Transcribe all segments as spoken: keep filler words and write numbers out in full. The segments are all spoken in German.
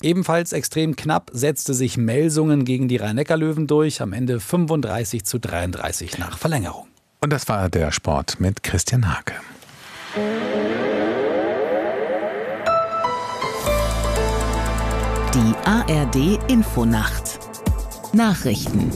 Ebenfalls extrem knapp setzte sich Melsungen gegen die Rhein-Neckar-Löwen durch, am Ende fünfunddreißig zu dreiunddreißig nach Verlängerung. Und das war der Sport mit Christian Hake. Die A R D-Infonacht. Nachrichten.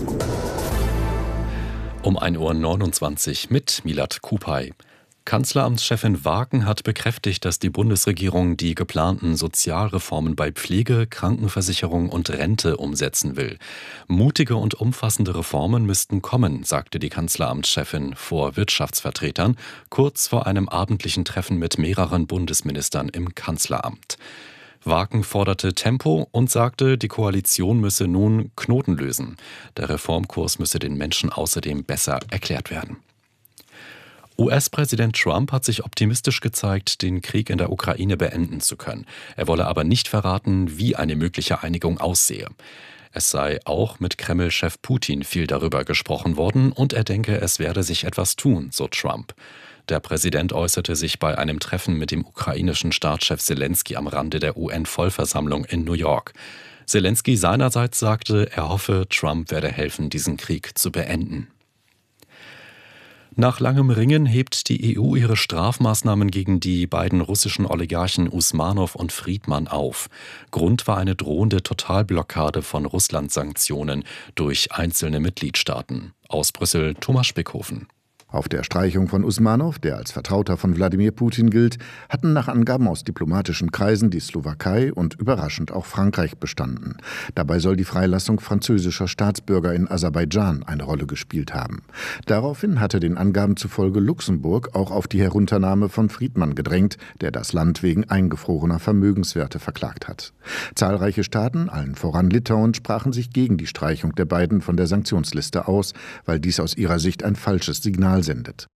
Um ein Uhr neunundzwanzig mit Milad Kupay. Kanzleramtschefin Waaken hat bekräftigt, dass die Bundesregierung die geplanten Sozialreformen bei Pflege, Krankenversicherung und Rente umsetzen will. Mutige und umfassende Reformen müssten kommen, sagte die Kanzleramtschefin vor Wirtschaftsvertretern, kurz vor einem abendlichen Treffen mit mehreren Bundesministern im Kanzleramt. Waaken forderte Tempo und sagte, die Koalition müsse nun Knoten lösen. Der Reformkurs müsse den Menschen außerdem besser erklärt werden. U S-Präsident Trump hat sich optimistisch gezeigt, den Krieg in der Ukraine beenden zu können. Er wolle aber nicht verraten, wie eine mögliche Einigung aussehe. Es sei auch mit Kreml-Chef Putin viel darüber gesprochen worden und er denke, es werde sich etwas tun, so Trump. Der Präsident äußerte sich bei einem Treffen mit dem ukrainischen Staatschef Selenskyj am Rande der U N-Vollversammlung in New York. Selenskyj seinerseits sagte, er hoffe, Trump werde helfen, diesen Krieg zu beenden. Nach langem Ringen hebt die E U ihre Strafmaßnahmen gegen die beiden russischen Oligarchen Usmanow und Friedmann auf. Grund war eine drohende Totalblockade von Russland-Sanktionen durch einzelne Mitgliedstaaten. Aus Brüssel Thomas Spickhofen. Auf der Streichung von Usmanow, der als Vertrauter von Wladimir Putin gilt, hatten nach Angaben aus diplomatischen Kreisen die Slowakei und überraschend auch Frankreich bestanden. Dabei soll die Freilassung französischer Staatsbürger in Aserbaidschan eine Rolle gespielt haben. Daraufhin hatte den Angaben zufolge Luxemburg auch auf die Herunternahme von Friedmann gedrängt, der das Land wegen eingefrorener Vermögenswerte verklagt hat. Zahlreiche Staaten, allen voran Litauen, sprachen sich gegen die Streichung der beiden von der Sanktionsliste aus, weil dies aus ihrer Sicht ein falsches Signal sendet.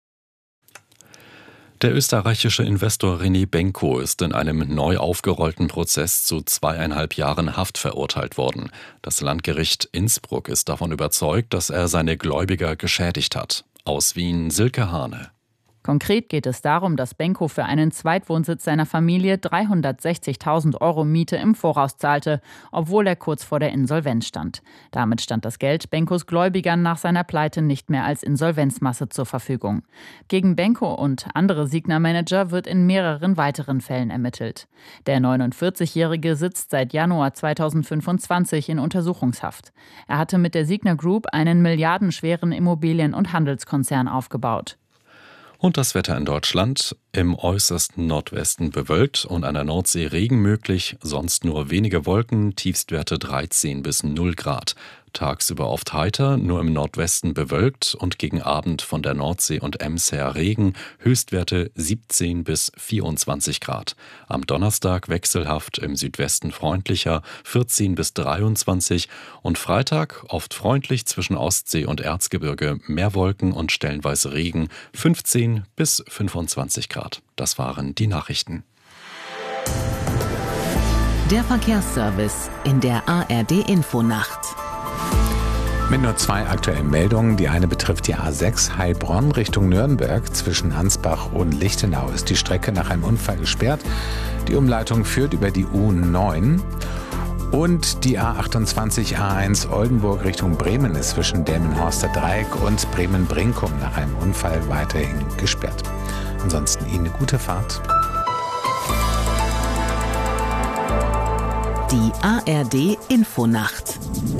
Der österreichische Investor René Benko ist in einem neu aufgerollten Prozess zu zweieinhalb Jahren Haft verurteilt worden. Das Landgericht Innsbruck ist davon überzeugt, dass er seine Gläubiger geschädigt hat. Aus Wien Silke Hane. Konkret geht es darum, dass Benko für einen Zweitwohnsitz seiner Familie dreihundertsechzigtausend Euro Miete im Voraus zahlte, obwohl er kurz vor der Insolvenz stand. Damit stand das Geld Benkos Gläubigern nach seiner Pleite nicht mehr als Insolvenzmasse zur Verfügung. Gegen Benko und andere Signa-Manager wird in mehreren weiteren Fällen ermittelt. Der neunundvierzigjährige sitzt seit Januar zweitausendfünfundzwanzig in Untersuchungshaft. Er hatte mit der Signa Group einen milliardenschweren Immobilien- und Handelskonzern aufgebaut. Und das Wetter in Deutschland: im äußersten Nordwesten bewölkt und an der Nordsee Regen möglich, sonst nur wenige Wolken, Tiefstwerte dreizehn bis null Grad. Tagsüber oft heiter, nur im Nordwesten bewölkt und gegen Abend von der Nordsee und Ems her Regen, Höchstwerte siebzehn bis vierundzwanzig Grad. Am Donnerstag wechselhaft, im Südwesten freundlicher, vierzehn bis dreiundzwanzig und Freitag oft freundlich zwischen Ostsee und Erzgebirge, mehr Wolken und stellenweise Regen, fünfzehn bis fünfundzwanzig Grad. Das waren die Nachrichten. Der Verkehrsservice in der A R D-Infonacht. Mit nur zwei aktuellen Meldungen. Die eine betrifft die A sechs Heilbronn Richtung Nürnberg. Zwischen Ansbach und Lichtenau ist die Strecke nach einem Unfall gesperrt. Die Umleitung führt über die U neun. Und die A achtundzwanzig A eins Oldenburg Richtung Bremen ist zwischen Delmenhorster Dreieck und Bremen-Brinkum nach einem Unfall weiterhin gesperrt. Ansonsten Ihnen eine gute Fahrt. Die A R D-Infonacht.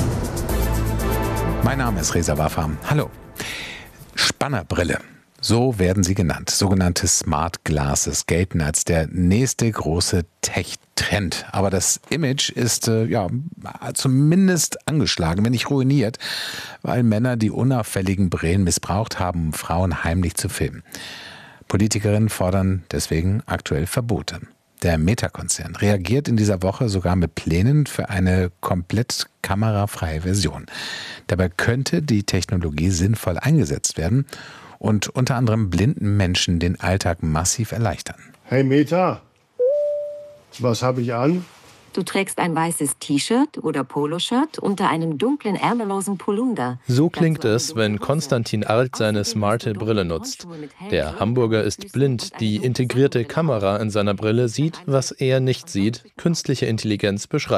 Mein Name ist Reza Waffa. Hallo. Spannerbrille. So werden sie genannt. Sogenannte Smart Glasses gelten als der nächste große Tech-Trend. Aber das Image ist äh, ja zumindest angeschlagen, wenn nicht ruiniert, weil Männer die unauffälligen Brillen missbraucht haben, um Frauen heimlich zu filmen. Politikerinnen fordern deswegen aktuell Verbote. Der Meta-Konzern reagiert in dieser Woche sogar mit Plänen für eine komplett kamerafreie Version. Dabei könnte die Technologie sinnvoll eingesetzt werden und unter anderem blinden Menschen den Alltag massiv erleichtern. Hey Meta, was habe ich an? Du trägst ein weißes T-Shirt oder Poloshirt unter einem dunklen, ärmellosen Polunder. So klingt es, wenn Konstantin Arlt seine smarte Brille nutzt. Der Hamburger ist blind. Die integrierte Kamera in seiner Brille sieht, was er nicht sieht. Künstliche Intelligenz beschreibt